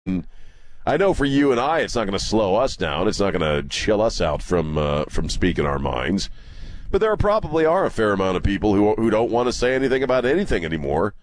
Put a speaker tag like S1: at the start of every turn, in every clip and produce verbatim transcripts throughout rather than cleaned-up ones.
S1: And I know for you and I, it's not going to slow us down. It's not going to chill us out from uh, from speaking our minds. But there probably are a fair amount of people who who don't want to say anything about anything anymore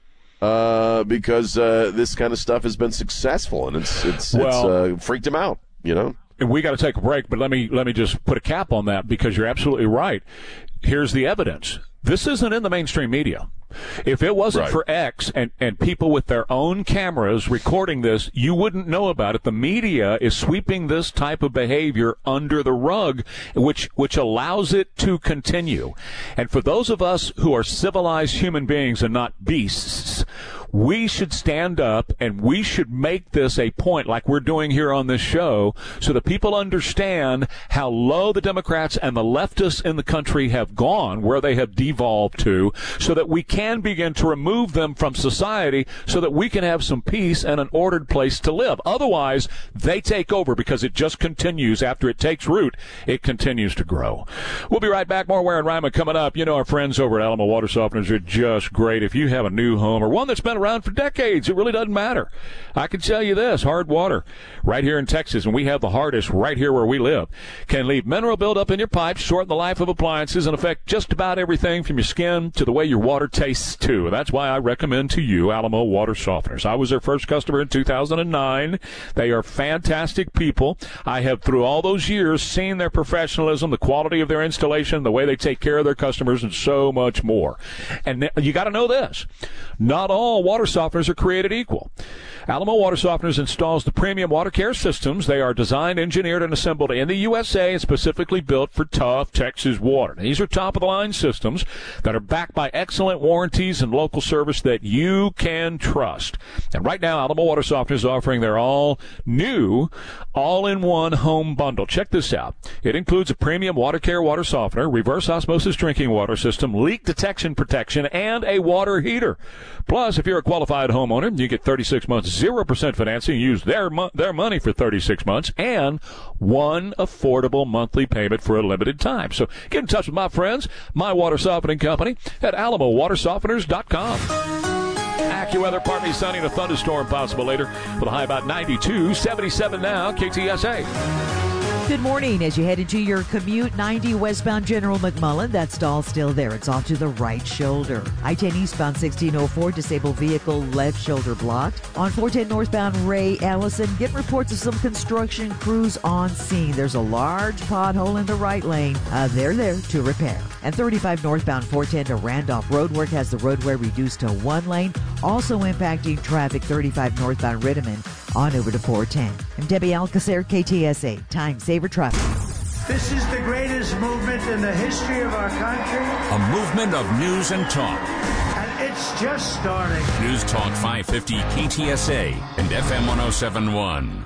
S1: uh, because uh, this kind of stuff has been successful, and it's it's,
S2: well,
S1: it's uh, freaked them out, you know?
S2: We got to take a break, but let me let me just put a cap on that because you're absolutely right. Here's the evidence. This isn't in the mainstream media. If it wasn't
S1: right.
S2: for X and, and people with their own cameras recording this, you wouldn't know about it. The media is sweeping this type of behavior under the rug, which which allows it to continue. And for those of us who are civilized human beings and not beasts, we should stand up and we should make this a point like we're doing here on this show so that people understand how low the Democrats and the leftists in the country have gone, where they have devolved to, so that we can begin to remove them from society so that we can have some peace and an ordered place to live. Otherwise, they take over because it just continues. After it takes root, it continues to grow. We'll be right back. More Ware and Ryman coming up. You know, our friends over at Alamo Water Softeners are just great. If you have a new home or one that's been around for decades, it really doesn't matter. I can tell you this, hard water right here in Texas, and we have the hardest right here where we live, can leave mineral buildup in your pipes, shorten the life of appliances, and affect just about everything from your skin to the way your water tastes too. That's why I recommend to you Alamo Water Softeners. I was their first customer in two thousand nine. They are fantastic people. I have, through all those years, seen their professionalism, the quality of their installation, the way they take care of their customers, and so much more. And you got to know this. Not all water softeners are created equal. Alamo Water Softeners installs the premium water care systems. They are designed, engineered, and assembled in the U S A and specifically built for tough Texas water. These are top-of-the-line systems that are backed by excellent warranties and local service that you can trust. And right now, Alamo Water Softeners is offering their all-new, all-in-one home bundle. Check this out. It includes a premium water care water softener, reverse osmosis drinking water system, leak detection protection, and a water heater. Plus, if you're a qualified homeowner, you get thirty-six months, zero percent financing, use their mo- their money for thirty-six months, and one affordable monthly payment for a limited time. So get in touch with my friends, My Water Softening Company, at alamo water softeners dot com. AccuWeather, partly sunny and a thunderstorm possible later with a high about ninety-two, seventy-seven now, K T S A.
S3: Good morning. As you head into your commute, ninety westbound General McMullen, that stall's still there. It's off to the right shoulder. I ten eastbound sixteen oh four, disabled vehicle left shoulder blocked. On four ten northbound Ray Allison, get reports of some construction crews on scene. There's a large pothole in the right lane. Uh, they're there to repair. And thirty-five northbound four ten to Randolph, roadwork has the roadway reduced to one lane, also impacting traffic thirty-five northbound Rittiman on over to four ten. I'm Debbie Alcacer, K T S A, Time Saver Traffic.
S4: This is the greatest movement in the history of our country.
S5: A movement of news and talk.
S4: And it's just starting.
S5: News Talk five fifty K T S A and F M one oh seven point one.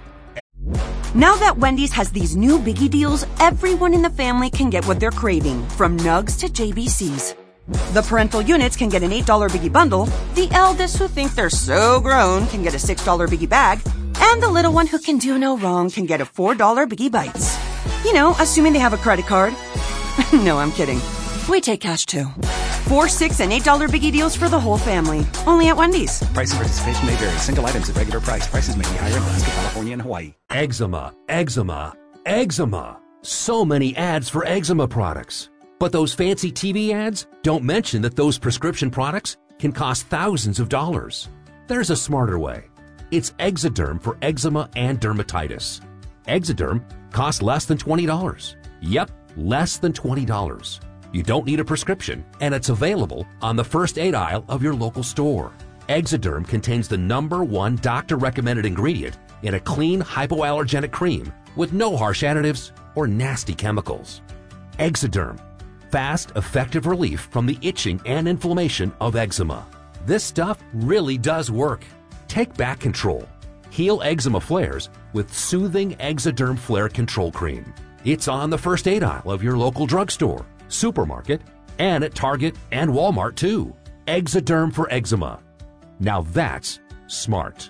S6: Now that Wendy's has these new biggie deals, everyone in the family can get what they're craving, from Nugs to J B Cs. The parental units can get an eight dollar biggie bundle, the eldest who think they're so grown can get a six dollar biggie bag, and the little one who can do no wrong can get a four dollar biggie bites. You know, assuming they have a credit card. No, I'm kidding. We take cash too. Four, six, and eight dollar biggie deals for the whole family. Only at Wendy's.
S7: Price and participation may vary. Single items at regular price. Prices may be higher in Alaska, California, and Hawaii.
S8: Eczema, eczema, eczema. So many ads for eczema products. But those fancy T V ads don't mention that those prescription products can cost thousands of dollars. There's a smarter way. It's Exoderm for eczema and dermatitis. Exoderm costs less than twenty dollars. Yep, less than twenty dollars. You don't need a prescription, and it's available on the first aid aisle of your local store. Exoderm contains the number one doctor-recommended ingredient in a clean hypoallergenic cream with no harsh additives or nasty chemicals. Exoderm. Fast, effective relief from the itching and inflammation of eczema. This stuff really does work. Take back control. Heal eczema flares with soothing Exoderm Flare Control Cream. It's on the first aid aisle of your local drugstore, supermarket, and at Target and Walmart too. Exoderm for eczema. Now that's smart.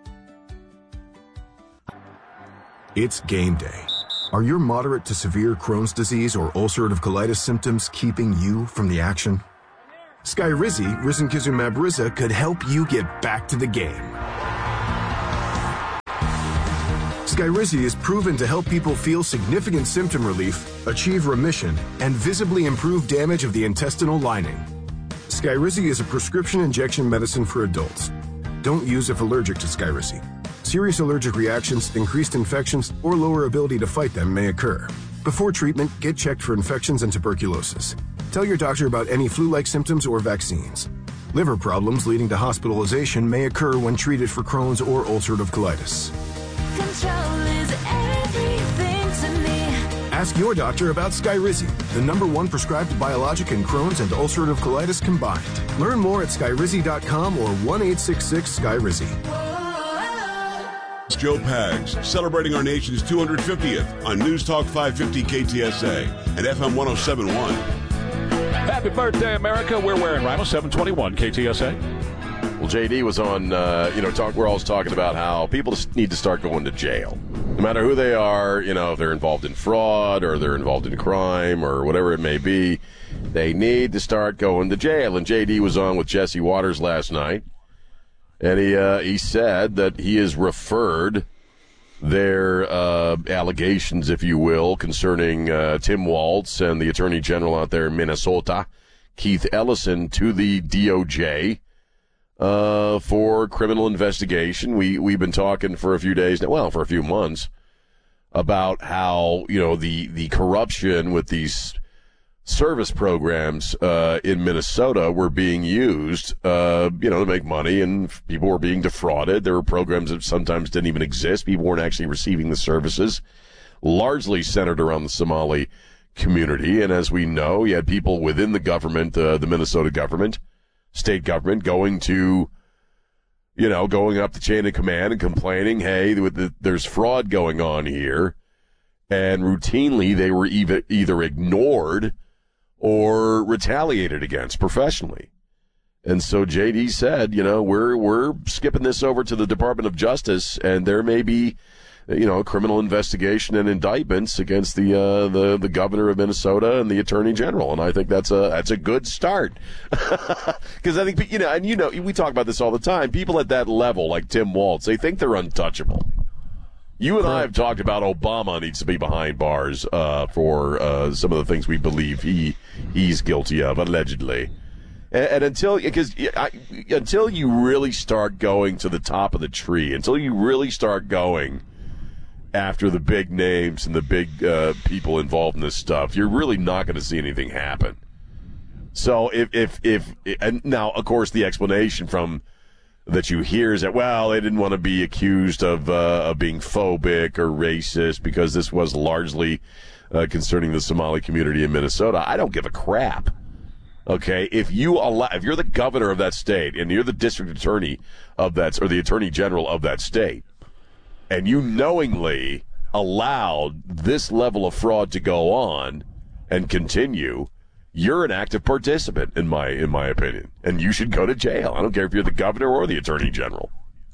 S9: It's game day. Are your moderate to severe Crohn's disease or ulcerative colitis symptoms keeping you from the action? Skyrizi, risankizumab Riza, could help you get back to the game. Skyrizi is proven to help people feel significant symptom relief, achieve remission, and visibly improve damage of the intestinal lining. Skyrizi is a prescription injection medicine for adults. Don't use if allergic to Skyrizi. Serious allergic reactions, increased infections, or lower ability to fight them may occur. Before treatment, get checked for infections and tuberculosis. Tell your doctor about any flu-like symptoms or vaccines. Liver problems leading to hospitalization may occur when treated for Crohn's or ulcerative colitis.
S10: Control is everything to me.
S9: Ask your doctor about Skyrizi, the number one prescribed biologic in Crohn's and ulcerative colitis combined. Learn more at skyrizi dot com or one eight six six Skyrizi.
S11: Joe Pags, celebrating our nation's two hundred fiftieth on News Talk five fifty K T S A and F M one oh seven point one.
S2: Happy birthday, America. We're wearing Rhino seven twenty-one K T S A.
S1: Well, J D was on, uh, you know, talk, we're always talking about how people just need to start going to jail. No matter who they are, you know, if they're involved in fraud or they're involved in crime or whatever it may be, they need to start going to jail. And J D was on with Jesse Waters last night. And he uh, he said that he has referred their uh, allegations, if you will, concerning uh, Tim Walz and the Attorney General out there in Minnesota, Keith Ellison, to the D O J uh, for criminal investigation. We, we've been talking for a few days now, well, for a few months, about how, you know, the, the corruption with these service programs uh, in Minnesota were being used, uh, you know, to make money, and people were being defrauded. There were programs that sometimes didn't even exist. People weren't actually receiving the services, largely centered around the Somali community. And as we know, you had people within the government, uh, the Minnesota government, state government, going to, you know, going up the chain of command and complaining, hey, there's fraud going on here. And routinely they were either, either ignored or retaliated against professionally. And so J D said, you know, we're we're skipping this over to the Department of Justice, and there may be, you know, criminal investigation and indictments against the uh, the the governor of Minnesota and the Attorney General. And I think that's a that's a good start, because I think, you know, and you know, we talk about this all the time. People at that level, like Tim Walz, they think they're untouchable. You and I have talked about Obama needs to be behind bars uh, for uh, some of the things we believe he he's guilty of, allegedly. And, and until because until you really start going to the top of the tree, until you really start going after the big names and the big uh, people involved in this stuff, you're really not going to see anything happen. So if if if and now, of course, the explanation from that you hear is that, well, they didn't want to be accused of uh, of being phobic or racist because this was largely uh, concerning the Somali community in Minnesota. I don't give a crap. Okay, if you allow, if you're the governor of that state and you're the district attorney of that, or the attorney general of that state, and you knowingly allowed this level of fraud to go on and continue, you're an active participant, in my in my opinion, and you should go to jail. I don't care if you're the governor or the attorney general.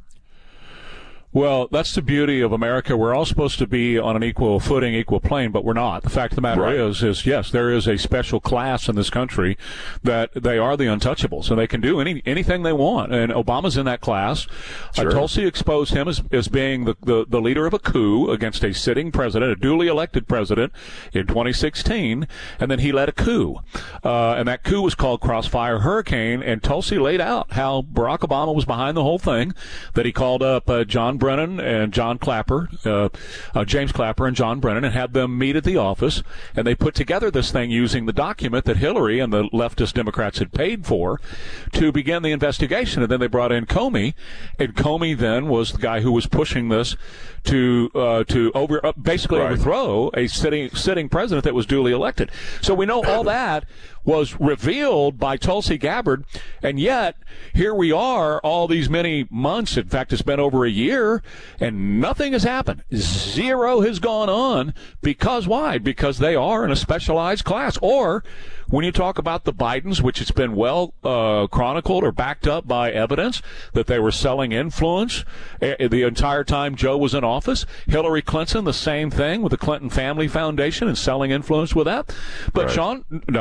S2: Well, that's the beauty of America. We're all supposed to be on an equal footing, equal plane, but we're not. The fact of the matter right. is, is yes, there is a special class in this country that they are the untouchables, and they can do any anything they want. And Obama's in that class. Sure. Uh, Tulsi exposed him as, as being the, the, the leader of a coup against a sitting president, a duly elected president, in twenty sixteen, and then he led a coup. Uh, and that coup was called Crossfire Hurricane, and Tulsi laid out how Barack Obama was behind the whole thing, that he called up uh, John Brennan and John Clapper, uh, uh, James Clapper and John Brennan, and had them meet at the office, and they put together this thing using the document that Hillary and the leftist Democrats had paid for to begin the investigation. And then they brought in Comey, and Comey then was the guy who was pushing this to uh, to over uh, basically right. overthrow a sitting sitting president that was duly elected. So we know all that was revealed by Tulsi Gabbard, and yet here we are all these many months. In fact, it's been over a year, and nothing has happened. Zero has gone on. Because why? Because they are in a specialized class. Or when you talk about the Bidens, which it's been well uh, chronicled or backed up by evidence that they were selling influence uh, the entire time Joe was in office. Hillary Clinton, the same thing with the Clinton Family Foundation and selling influence with that. But, right. Sean, nothing happened.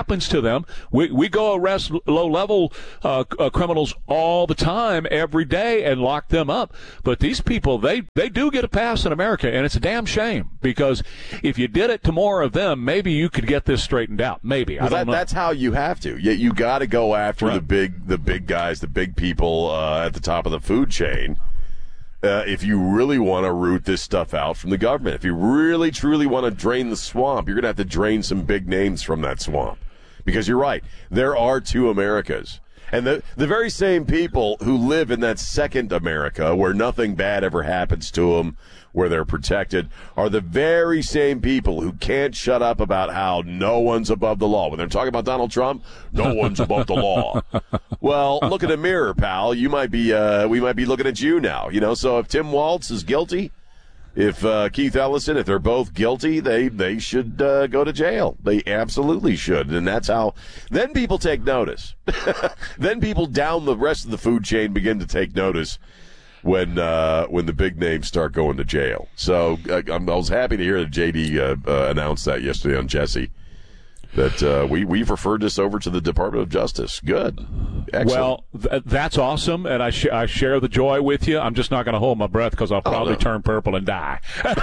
S2: happens to them. We we go arrest low-level uh, uh, criminals all the time, every day, and lock them up. But these people, they, they do get a pass in America, and it's a damn shame, because if you did it to more of them, maybe you could get this straightened out. Maybe.
S1: Well,
S2: I don't
S1: that,
S2: know.
S1: That's how you have to. You, you got to go after
S2: Right.
S1: the big the big guys, the big people uh, at the top of the food chain. Uh, if you really want to root this stuff out from the government, if you really, truly want to drain the swamp, you're going to have to drain some big names from that swamp. Because you're right, there are two Americas. And the, the very same people who live in that second America, where nothing bad ever happens to them, where they're protected, are the very same people who can't shut up about how no one's above the law. When they're talking about Donald Trump, no one's above the law. Well, look in the mirror, pal. You might be, uh, we might be looking at you now. You know, so if Tim Walz is guilty, if uh, Keith Ellison, if they're both guilty, they they should uh, go to jail. They absolutely should, and that's how. Then people take notice. Then people down the rest of the food chain begin to take notice when uh, when the big names start going to jail. So uh, I'm, I was happy to hear that J D uh, uh, announced that yesterday on Jesse. That uh, we, we've referred this over to the Department of Justice. Good. Excellent.
S2: Well, th- that's awesome, and I, sh- I share the joy with you. I'm just not going to hold my breath because I'll probably
S1: oh, no.
S2: turn purple and die.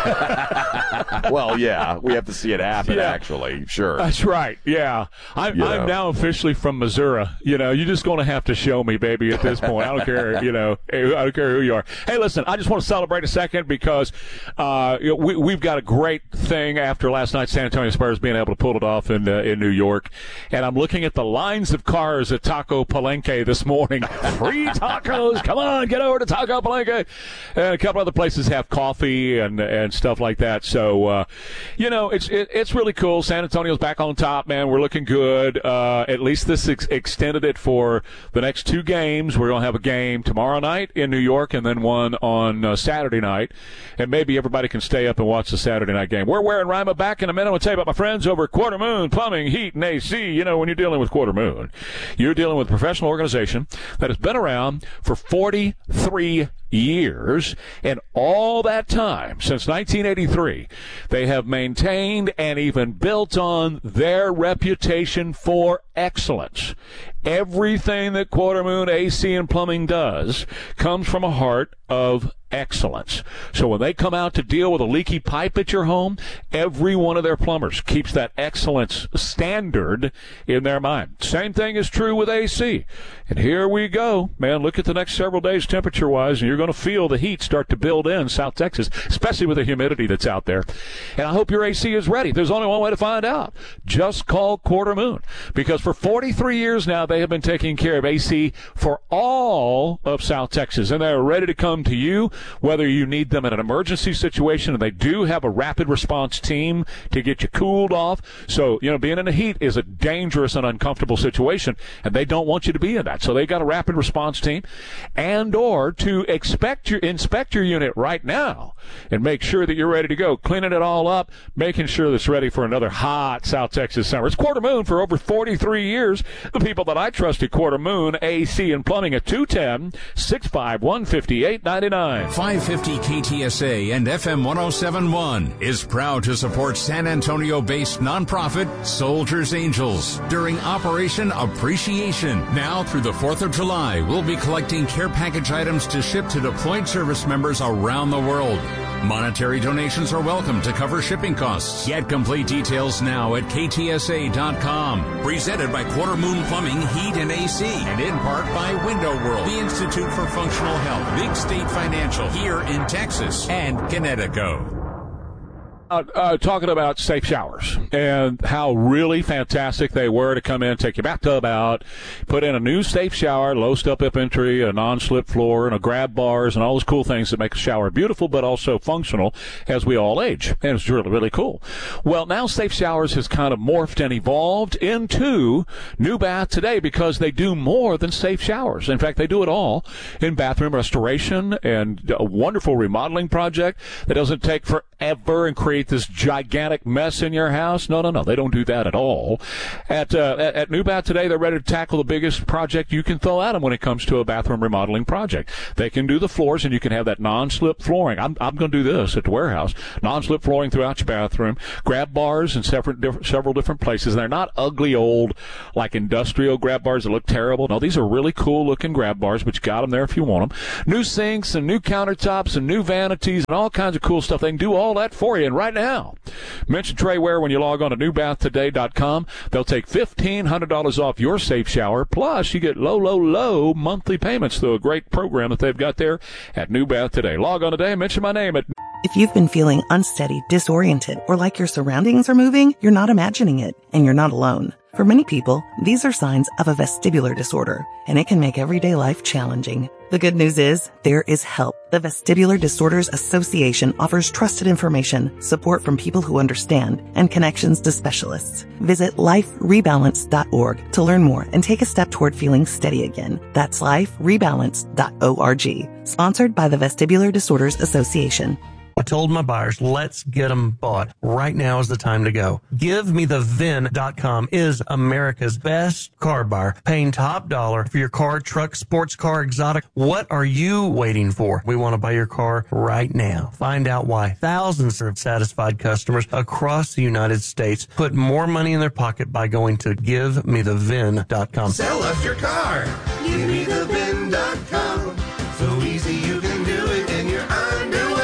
S1: Well, yeah, we have to see it happen,
S2: Yeah.
S1: actually. Sure.
S2: That's right, yeah. I'm,
S1: Yeah.
S2: I'm now officially from Missouri. You know, you're just going to have to show me, baby, at this point. I don't care, you know, I don't care who you are. Hey, listen, I just want to celebrate a second because uh, you know, we, we've got a great thing after last night's San Antonio Spurs being able to pull it off in, uh, in New York. And I'm looking at the lines of cars at Taco Palenque this morning. Free tacos. Come on, get over to Taco Palenque. And a couple other places have coffee and and stuff like that. So, uh, you know, it's it, it's really cool. San Antonio's back on top, man. We're looking good. Uh, at least this ex- extended it for the next two games. We're going to have a game tomorrow night in New York and then one on uh, Saturday night. And maybe everybody can stay up and watch the Saturday night game. We're wearing Rima back in a minute. I'll tell you about my friends over at Quarter Moon Plumbing, Heat, and A C. You know, when you're dealing with Quarter Moon, you're dealing with a professional organization that has been around for forty-three years, and all that time, since nineteen eighty-three, they have maintained and even built on their reputation for excellence. Everything that Quarter Moon A C and Plumbing does comes from a heart of excellence. So when they come out to deal with a leaky pipe at your home, every one of their plumbers keeps that excellence standard in their mind. Same thing is true with A C. And here we go. Man, look at the next several days temperature-wise, and you're going to feel the heat start to build in South Texas, especially with the humidity that's out there. And I hope your A C is ready. There's only one way to find out. Just call Quarter Moon. Because for forty-three years now, they have been taking care of A C for all of South Texas. And they're ready to come to you, whether you need them in an emergency situation. And they do have a rapid response team to get you cooled off. So, you know, being in the heat is a dangerous and uncomfortable situation. And they don't want you to be in that. So they got a rapid response team. And or to expect your, inspect your unit right now and make sure that you're ready to go. Cleaning it all up, making sure that it's ready for another hot South Texas summer. It's Quarter Moon for over forty-three years. The people that I trust at Quarter Moon, A C and Plumbing at two one zero, six five one, five eight nine nine.
S5: five fifty K T S A and F M one oh seven point one is proud to support San Antonio-based nonprofit Soldiers Angels during Operation Appreciation. Now through the fourth of July, we'll be collecting care package items to ship to deployed service members around the world. Monetary donations are welcome to cover shipping costs. Get complete details now at K T S A dot com. Presented by Quarter Moon Plumbing, Heat, and A C. And in part by Window World, the Institute for Functional Health, Big State Financial, here in Texas, and Connecticut.
S2: Uh, uh, talking about safe showers and how really fantastic they were to come in, take your bathtub out, put in a new safe shower, low step-up entry, a non-slip floor, and a grab bars, and all those cool things that make a shower beautiful but also functional as we all age. And it's really, really cool. Well, now Safe Showers has kind of morphed and evolved into New Bath Today because they do more than safe showers. In fact, they do it all in bathroom restoration and a wonderful remodeling project that doesn't take for forever and create this gigantic mess in your house. No, no, no. They don't do that at all. At, uh, at, at New Bath today, they're ready to tackle the biggest project you can throw at them when it comes to a bathroom remodeling project. They can do the floors, and you can have that non-slip flooring. I'm, I'm going to do this at the warehouse. Non-slip flooring throughout your bathroom. Grab bars in several different, several different places. And they're not ugly old, like industrial grab bars that look terrible. No, these are really cool-looking grab bars, but you got them there if you want them. New sinks and new countertops and new vanities and all kinds of cool stuff. They can do all that for you. And right now, mention Trey Ware when you log on to new bath today dot com. They'll take fifteen hundred dollars off your safe shower. Plus, you get low, low, low monthly payments through a great program that they've got there at New Bath today. Log on today and mention my name at...
S12: If you've been feeling unsteady, disoriented, or like your surroundings are moving, you're not imagining it, and you're not alone. For many people, these are signs of a vestibular disorder, and it can make everyday life challenging. The good news is, there is help. The Vestibular Disorders Association offers trusted information, support from people who understand, and connections to specialists. Visit life rebalance dot org to learn more and take a step toward feeling steady again. That's life rebalance dot org. Sponsored by the Vestibular Disorders Association.
S13: I told my buyers, let's get them bought. Right now is the time to go. Give Me The V I N dot com is America's best car buyer, paying top dollar for your car, truck, sports car, exotic. What are you waiting for? We want to buy your car right now. Find out why thousands of satisfied customers across the United States put more money in their pocket by going to Give Me The V I N dot com.
S14: Sell us your car. Give Me The V I N dot com. So easy you can do it in your underwear.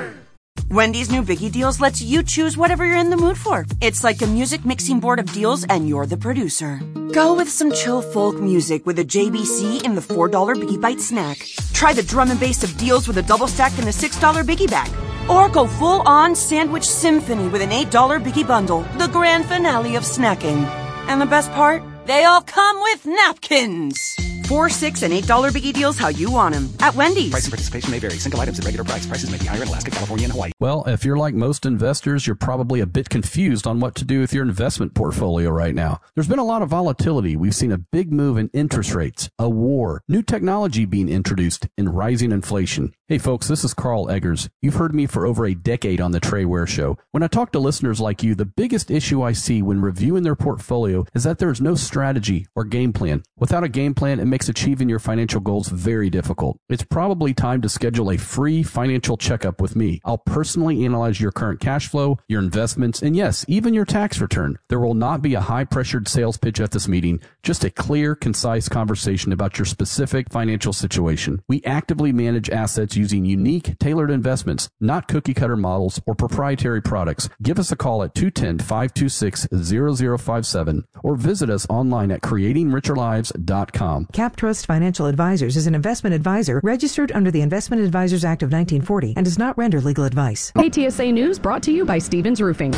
S6: Wendy's new Biggie Deals lets you choose whatever you're in the mood for. It's like a music mixing board of deals, and you're the producer. Go with some chill folk music with a J B C in the four dollar Biggie Bite snack. Try the drum and bass of deals with a double stack in the six dollar Biggie Bag. Or go full-on sandwich symphony with an eight dollar Biggie Bundle, the grand finale of snacking. And the best part? They all come with napkins. Four, six, and eight dollar Biggie Deals how you want them at Wendy's.
S7: Price and participation may vary. Single items at regular price. Prices may be higher in Alaska, California, and Hawaii.
S15: Well, if you're like most investors, you're probably a bit confused on what to do with your investment portfolio right now. There's been a lot of volatility. We've seen a big move in interest rates, a war, new technology being introduced, and rising inflation. Hey folks, this is Carl Eggers. You've heard me for over a decade on the Trey Ware Show. When I talk to listeners like you, the biggest issue I see when reviewing their portfolio is that there is no strategy or game plan. Without a game plan, it makes achieving your financial goals very difficult. It's probably time to schedule a free financial checkup with me. I'll personally analyze your current cash flow, your investments, and yes, even your tax return. There will not be a high-pressured sales pitch at this meeting, just a clear, concise conversation about your specific financial situation. We actively manage assets using unique, tailored investments, not cookie-cutter models or proprietary products. Give us a call at two one zero, five two six, zero zero five seven or visit us online at creating richer lives dot com.
S16: CapTrust Financial Advisors is an investment advisor registered under the Investment Advisors Act of nineteen forty and does not render legal advice.
S17: K T S A News brought to you by Stevens Roofing.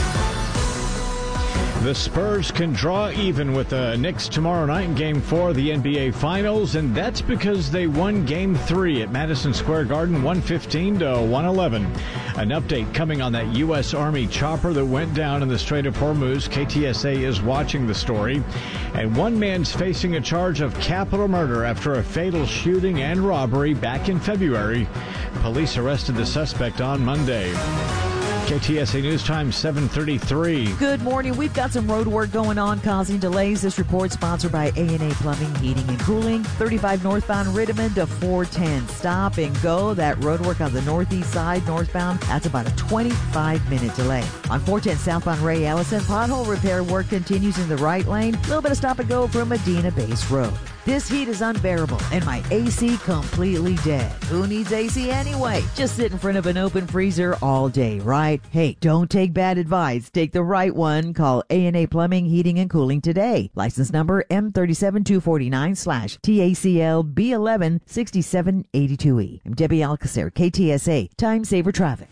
S18: The Spurs can draw even with the Knicks tomorrow night in Game four of the N B A Finals, and that's because they won Game three at Madison Square Garden one fifteen to one eleven. An update coming on that U S Army chopper that went down in the Strait of Hormuz. K T S A is watching the story. And one man's facing a charge of capital murder after a fatal shooting and robbery back in February. Police arrested the suspect on Monday. K T S A News Time, seven thirty-three.
S3: Good morning. We've got some road work going on causing delays. This report sponsored by A and A Plumbing, Heating, and Cooling. thirty-five northbound Rittiman to four ten. Stop and go. That road work on the northeast side, northbound, that's about a twenty-five minute delay. On four ten southbound Ray Allison, pothole repair work continues in the right lane. A little bit of stop and go from Medina Base Road. This heat is unbearable, and my A C completely dead. Who needs A C anyway? Just sit in front of an open freezer all day, right? Hey, don't take bad advice. Take the right one. Call A and A Plumbing, Heating, and Cooling today. License number M three seven two four nine slash T A C L B eleven sixty-seven eighty-two E. I'm Debbie Alcacer, K T S A, Time Saver Traffic.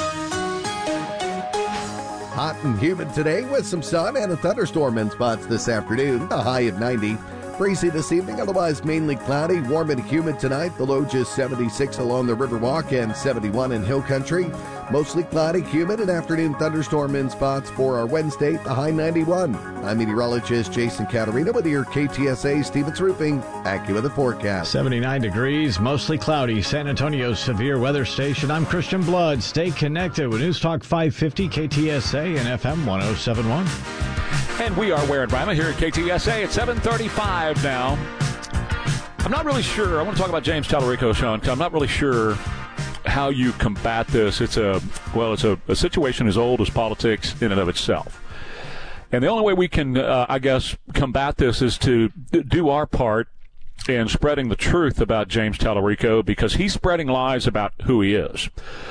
S19: Hot and humid today with some sun and a thunderstorm in spots this afternoon. A high of ninety. Breezy this evening, otherwise mainly cloudy, warm and humid tonight. The low just seventy-six along the Riverwalk and seventy-one in Hill Country. Mostly cloudy, humid, and afternoon thunderstorm in spots for our Wednesday, the high ninety-one. I'm meteorologist Jason Caterina with your K T S A Stevens Roofing AccuWeather forecast.
S18: seventy-nine degrees, mostly cloudy, San Antonio's severe weather station. I'm Christian Blood. Stay connected with News Talk five fifty, K T S A, and F M one oh seven point one.
S2: And we are Ware and Bryma here at K T S A at seven thirty-five now. I'm not really sure. I want to talk about James Tallarico, Sean. I'm not really sure how you combat this. It's a well, it's a, a situation as old as politics in and of itself. And the only way we can, uh, I guess, combat this is to do our part in spreading the truth about James Tallarico, because he's spreading lies about who he is.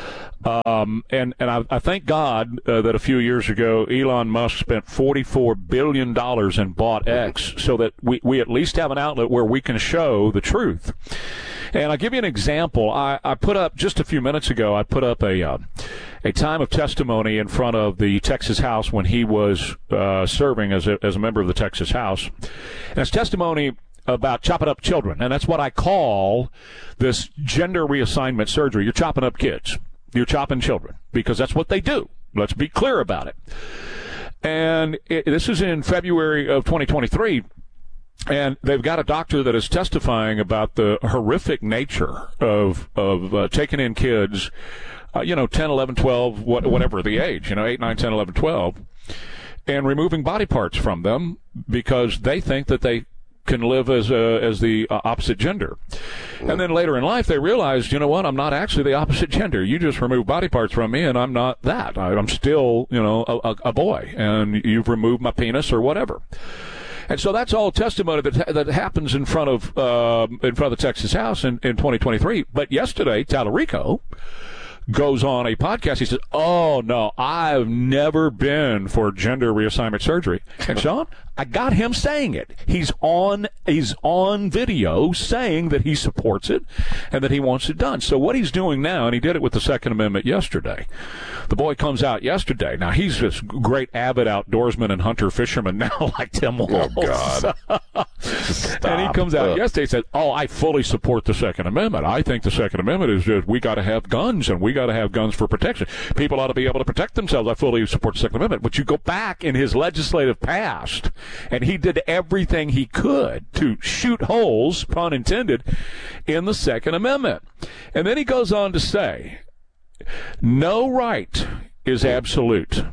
S2: Um, and, and I, I thank God uh, that a few years ago, Elon Musk spent forty-four billion dollars and bought X so that we, we at least have an outlet where we can show the truth. And I'll give you an example. I, I put up, just a few minutes ago, I put up a uh, a time of testimony in front of the Texas House when he was uh, serving as a, as a member of the Texas House. And it's testimony about chopping up children. And that's what I call this gender reassignment surgery. You're chopping up kids. You're chopping children, because that's what they do. Let's be clear about it. And it, this is in February of twenty twenty-three. And they've got a doctor that is testifying about the horrific nature of of uh, taking in kids, uh, you know, ten, eleven, twelve, what, whatever the age, you know, eight, nine, ten, eleven, twelve, and removing body parts from them because they think that they can live as uh, as the uh, opposite gender. And then later in life, they realized, you know what, I'm not actually the opposite gender. You just removed body parts from me, and I'm not that. I, I'm still, you know, a, a boy, and you've removed my penis or whatever. And so that's all testimony that that happens in front of uh, in front of the Texas House in, in twenty twenty-three. But yesterday, Tallarico goes on a podcast. He says, "Oh no, I've never been for gender reassignment surgery." And Sean, I got him saying it. He's on he's on video saying that he supports it and that he wants it done. So what he's doing now, and he did it with the Second Amendment yesterday. The boy comes out yesterday. Now he's this great avid outdoorsman and hunter fisherman now, like Tim Walz.
S1: Oh God!
S2: And he comes out yesterday and said, "Oh, I fully support the Second Amendment. I think the Second Amendment is just we got to have guns and we got to have guns for protection. People ought to be able to protect themselves. I fully support the Second Amendment." But you go back in his legislative past, and he did everything he could to shoot holes, pun intended, in the Second Amendment. And then he goes on to say, no right is absolute.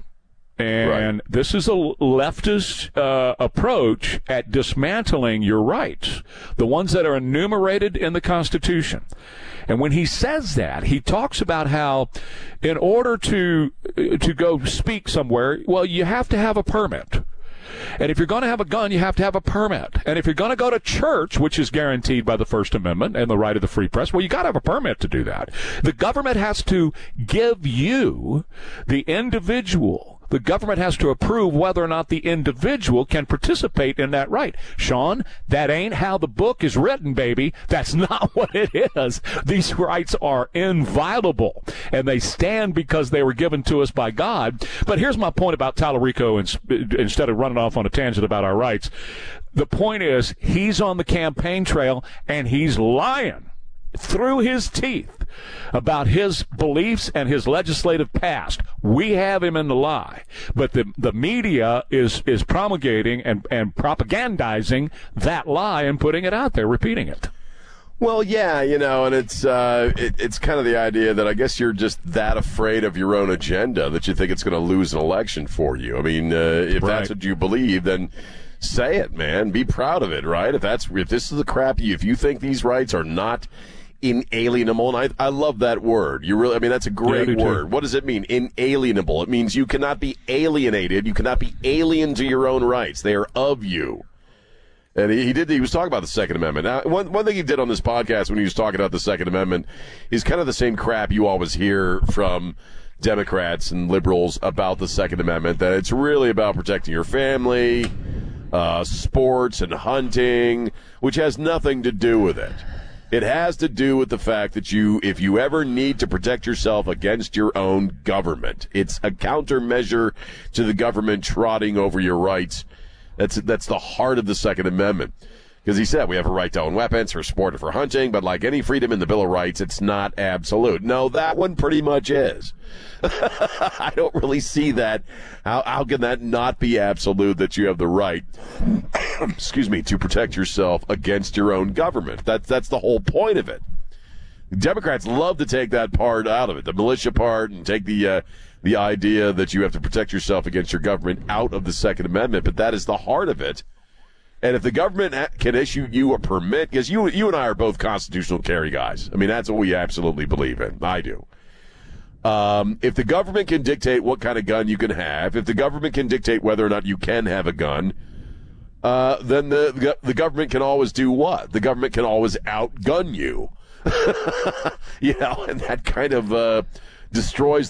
S2: And right. This is a leftist uh, approach at dismantling your rights, the ones that are enumerated in the Constitution. And when he says that, he talks about how in order to to go speak somewhere, well, you have to have a permit. And if you're going to have a gun, you have to have a permit. And if you're going to go to church, which is guaranteed by the First Amendment and the right of the free press, well, you got to have a permit to do that. The government has to give you, the individual, the government has to approve whether or not the individual can participate in that right. Sean, that ain't how the book is written, baby. That's not what it is. These rights are inviolable, and they stand because they were given to us by God. But here's my point about Tallarico, instead of running off on a tangent about our rights. The point is, he's on the campaign trail, and he's lying through his teeth about his beliefs and his legislative past. We have him in the lie, but the the media is is promulgating and and propagandizing that lie and putting it out there, repeating it.
S1: Well, yeah, you know, and it's uh, it, it's kind of the idea that I guess you're just that afraid of your own agenda that you think it's going to lose an election for you. I mean, uh, if
S2: Right.
S1: that's what you believe, then say it, man. Be proud of it, right? If that's if this is the crap, you if you think these rights are not inalienable, and I, I love that word. You really, I mean, that's a great
S2: Yeah, I do
S1: word.
S2: too.
S1: What does it mean? Inalienable. It means you cannot be alienated. You cannot be alien to your own rights. They are of you. And he, he did. He was talking about the Second Amendment. Now, one one thing he did on this podcast when he was talking about the Second Amendment is kind of the same crap you always hear from Democrats and liberals about the Second Amendment. That it's really about protecting your family, uh, sports, and hunting, which has nothing to do with it. It has to do with the fact that you, if you ever need to protect yourself against your own government, it's a countermeasure to the government trotting over your rights. That's that's the heart of the Second Amendment. Because he said we have a right to own weapons for sport or for hunting, but like any freedom in the Bill of Rights, it's not absolute. No, that one pretty much is. I don't really see that. How, how can that not be absolute, that you have the right, excuse me, to protect yourself against your own government? That's, that's the whole point of it. Democrats love to take that part out of it, the militia part, and take the uh, the idea that you have to protect yourself against your government out of the Second Amendment, but that is the heart of it. And if the government can issue you a permit, because you you and I are both constitutional carry guys. I mean, that's what we absolutely believe in. I do. Um, if the government can dictate what kind of gun you can have, if the government can dictate whether or not you can have a gun, uh, then the the government can always do what? The government can always outgun you. You know, and that kind of uh, destroys